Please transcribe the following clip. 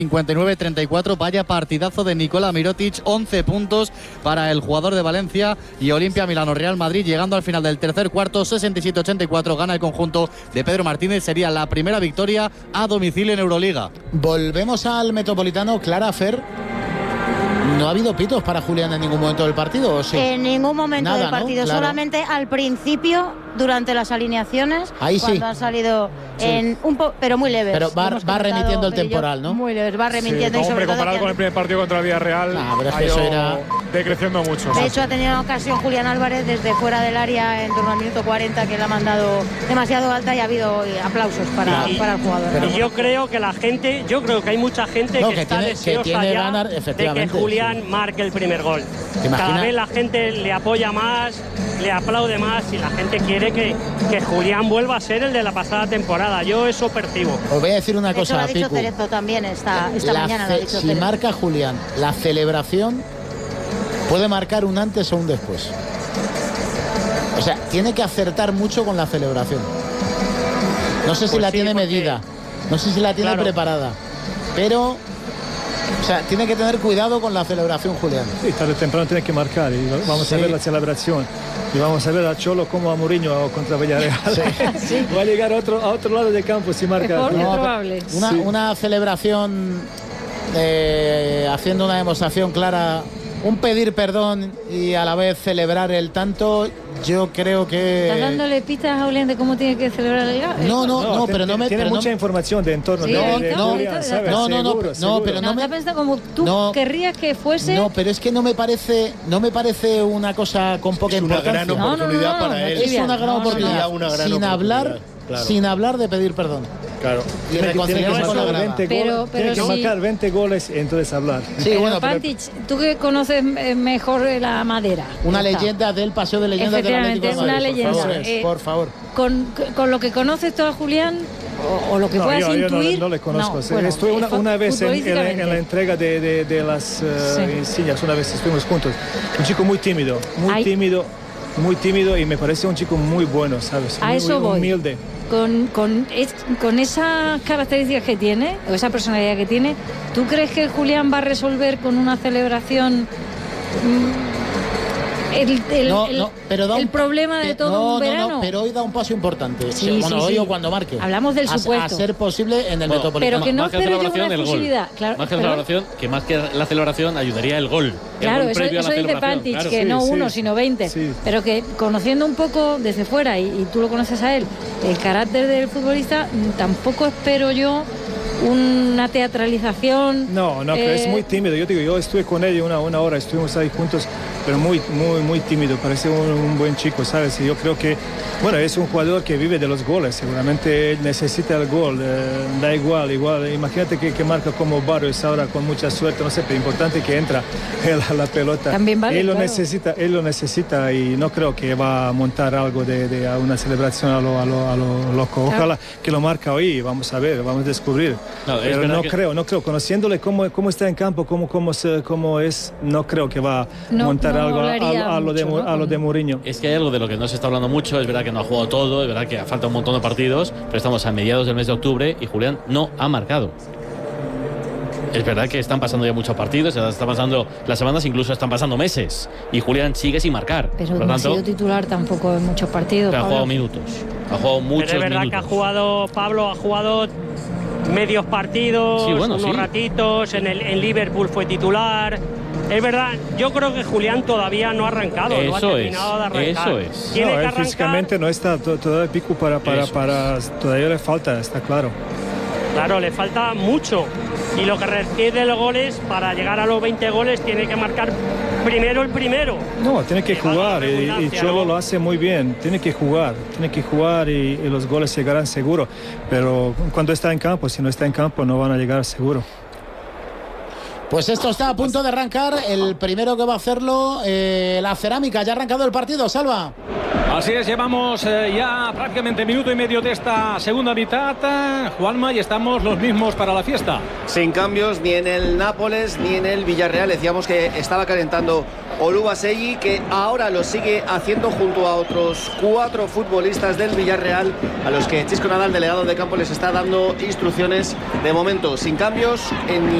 59-34, vaya partidazo de Nikola Mirotic, 11 puntos para el jugador de Valencia. Y Olimpia Milano Real Madrid llegando al final del tercer cuarto, 67-84, gana el conjunto de Pedro Martínez. Sería la primera victoria a domicilio en Euroliga. Volvemos al Metropolitano. Clara, Fer, ¿no ha habido pitos para Julián en ningún momento del partido? ¿O sí? En ningún momento del partido, ¿no? Claro. Solamente al principio, durante las alineaciones, ahí cuando ha salido en pero muy leves. Pero va remitiendo el temporal, ¿no? Muy leves, va remitiendo. Sí, y sobre comparado con el primer partido contra el Villarreal, ha ido decreciendo mucho. De hecho, ha tenido ocasión Julián Álvarez desde fuera del área en torno al minuto 40, que le ha mandado demasiado alta, y ha habido aplausos para el jugador. Y yo creo que la gente, que hay mucha gente que está deseosa ya de que Julián marque el primer gol. Cada vez la gente le apoya más, le aplaude más, y la gente quiere que Julián vuelva a ser el de la pasada temporada. Yo eso percibo. Os voy a decir una cosa, lo ha dicho Cerezo también esta mañana. Lo ha dicho si Cerezo. Marca Julián, la celebración puede marcar un antes o un después. O sea, tiene que acertar mucho con la celebración. No sé si la tiene medida, no sé si la tiene preparada, pero... O sea, tiene que tener cuidado con la celebración, Julián. Sí, tarde o temprano tiene que marcar, y vamos a ver la celebración. Y vamos a ver a Cholo como a Mourinho contra Villarreal. Sí. Va a llegar a otro lado del campo si marca. Probable. Una celebración haciendo una demostración clara, un pedir perdón y a la vez celebrar el tanto. Yo creo que... ¿Estás dándole pistas a Julián de cómo tiene que celebrar el gol? No, pero no me... Tiene mucha información de entorno. Sí, pero no me... pensado como tú querrías que fuese... No, pero es que no me parece una cosa con poca importancia. Es una gran oportunidad para él. Es una gran oportunidad. Sin hablar de pedir perdón. Claro. Tiene que marcar 20 goles y entonces hablar. Sí, bueno, Pantic, tú que conoces mejor la madera. Una leyenda del paseo de leyendas del Atlético de Madrid. Una leyenda. Por favor. Con lo que conoces tú a Julián, o lo que puedas intuir... No le conozco. Estuve una vez en la entrega de las insignias, una vez estuvimos juntos. Un chico muy tímido, muy tímido, y me parece un chico muy bueno, ¿sabes? Muy humilde. Con esas características que tiene, o esa personalidad que tiene, ¿tú crees que Julián va a resolver con una celebración el problema de todo un verano? No, pero hoy da un paso importante. Hoy o cuando marque. Hablamos del supuesto. A ser posible en el Metropolitano. Pero que no espero yo una exclusividad. Claro, más que la celebración, que más que la celebración ayudaría el gol. Claro, eso dice Pantic, que no uno, sino 20. Sí. Pero que conociendo un poco desde fuera, y tú lo conoces a él, el carácter del futbolista, tampoco espero yo una teatralización. No, pero es muy tímido. Yo estuve con él una hora, estuvimos ahí juntos, pero muy tímido. Parece un buen chico, ¿sabes? Y yo creo que, es un jugador que vive de los goles. Seguramente necesita el gol. Da igual. Imagínate que marca como Barrios ahora con mucha suerte. No sé, pero importante que entra la pelota. También vale, él lo necesita, y no creo que va a montar algo de una celebración a lo loco. Ojalá que lo marca hoy. Vamos a ver, vamos a descubrir. Pero no creo, conociéndole cómo está en campo, cómo es, no creo que va a montar algo a lo de Mourinho. Es que hay algo de lo que no se está hablando mucho. Es verdad que no ha jugado todo, es verdad que falta un montón de partidos, pero estamos a mediados del mes de octubre y Julián no ha marcado. Es verdad que están pasando ya muchos partidos, están pasando las semanas, incluso están pasando meses, y Julián sigue sin marcar. Pero no ha sido titular tampoco en muchos partidos. Pero ha jugado minutos, ha jugado muchos minutos. Pero es verdad que ha jugado medios partidos, unos ratitos, en Liverpool fue titular. Es verdad, yo creo que Julián todavía no ha arrancado, no ha terminado de arrancar. Eso es. Tiene que arrancar. Físicamente no está todavía pico para todavía le falta, está claro. Claro, le falta mucho. Y lo que requiere los goles, para llegar a los 20 goles, tiene que marcar primero el primero. No, tiene que jugar, y Cholo lo hace muy bien. Tiene que jugar y los goles llegarán seguro. Pero cuando está en campo, si no está en campo, no van a llegar seguro. Pues esto está a punto de arrancar. El primero que va a hacerlo, la Cerámica. Ya ha arrancado el partido, Salva. Así es, llevamos ya prácticamente minuto y medio de esta segunda mitad, Juanma, y estamos los mismos para la fiesta. Sin cambios ni en el Nápoles ni en el Villarreal. Decíamos que estaba calentando Oluwaseyi, que ahora lo sigue haciendo junto a otros 4 futbolistas del Villarreal, a los que Xisco Nadal, delegado de campo, les está dando instrucciones de momento sin cambios en